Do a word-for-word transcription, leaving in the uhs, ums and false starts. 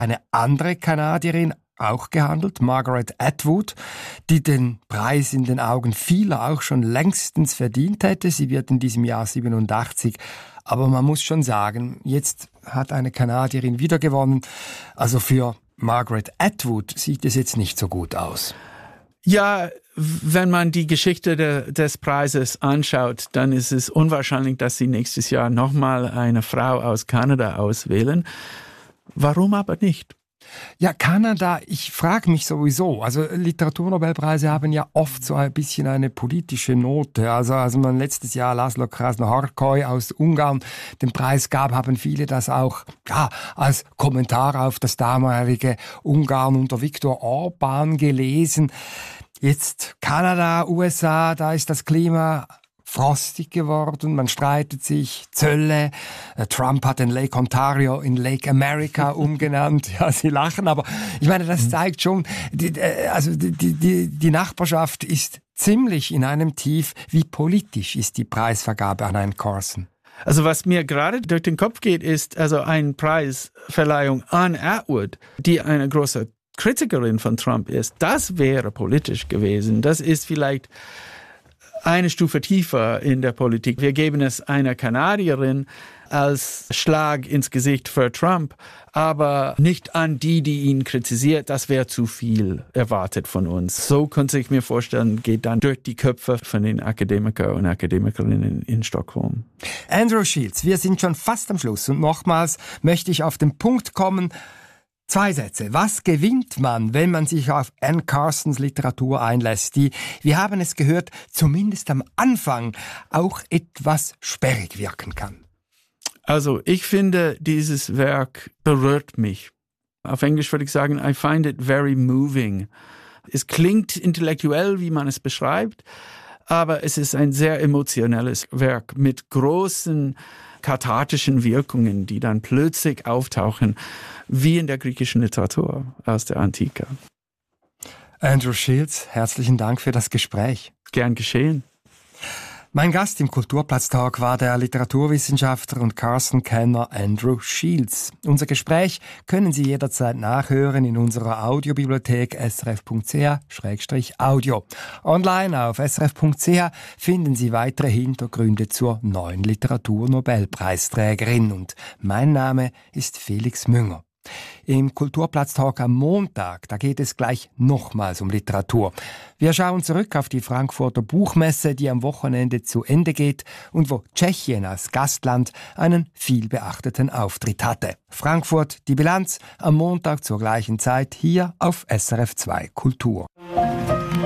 eine andere Kanadierin auch gehandelt, Margaret Atwood, die den Preis in den Augen vieler auch schon längstens verdient hätte. Sie wird in diesem Jahr siebenundachtzig. Aber man muss schon sagen, jetzt hat eine Kanadierin wieder gewonnen. Also für Margaret Atwood sieht es jetzt nicht so gut aus. Ja, wenn man die Geschichte de, des Preises anschaut, dann ist es unwahrscheinlich, dass sie nächstes Jahr nochmal eine Frau aus Kanada auswählen. Warum aber nicht? Ja, Kanada, ich frage mich sowieso, also Literaturnobelpreise haben ja oft so ein bisschen eine politische Note. Also als man letztes Jahr Laszlo Krasznahorkai aus Ungarn den Preis gab, haben viele das auch ja, als Kommentar auf das damalige Ungarn unter Viktor Orbán gelesen. Jetzt Kanada, U S A, da ist das Klima frostig geworden, man streitet sich, Zölle. Trump hat den Lake Ontario in Lake America umgenannt. Ja, Sie lachen, aber ich meine, das zeigt schon, die, also die, die, die Nachbarschaft ist ziemlich in einem Tief. Wie politisch ist die Preisvergabe an einen Carson? Also was mir gerade durch den Kopf geht, ist also eine Preisverleihung an Atwood, die eine große Kritikerin von Trump ist. Das wäre politisch gewesen. Das ist vielleicht eine Stufe tiefer in der Politik. Wir geben es einer Kanadierin als Schlag ins Gesicht für Trump, aber nicht an die, die ihn kritisiert. Das wäre zu viel erwartet von uns. So könnte ich mir vorstellen, geht dann durch die Köpfe von den Akademiker und Akademikerinnen in Stockholm. Andrew Shields, wir sind schon fast am Schluss und nochmals möchte ich auf den Punkt kommen. Zwei Sätze. Was gewinnt man, wenn man sich auf Anne Carsons Literatur einlässt, die, wir haben es gehört, zumindest am Anfang auch etwas sperrig wirken kann? Also ich finde, dieses Werk berührt mich. Auf Englisch würde ich sagen, I find it very moving. Es klingt intellektuell, wie man es beschreibt, aber es ist ein sehr emotionelles Werk mit großen kathartischen Wirkungen, die dann plötzlich auftauchen, wie in der griechischen Literatur aus der Antike. Andrew Shields, herzlichen Dank für das Gespräch. Gern geschehen. Mein Gast im Kulturplatz-Talk war der Literaturwissenschaftler und Carson-Kenner Andrew Shields. Unser Gespräch können Sie jederzeit nachhören in unserer Audiobibliothek s r f punkt c h slash audio. Online auf s r f punkt c h finden Sie weitere Hintergründe zur neuen Literaturnobelpreisträgerin. Und mein Name ist Felix Münger. Im Kulturplatz-Talk am Montag, da geht es gleich nochmals um Literatur. Wir schauen zurück auf die Frankfurter Buchmesse, die am Wochenende zu Ende geht und wo Tschechien als Gastland einen vielbeachteten Auftritt hatte. Frankfurt, die Bilanz, am Montag zur gleichen Zeit hier auf S R F zwei Kultur.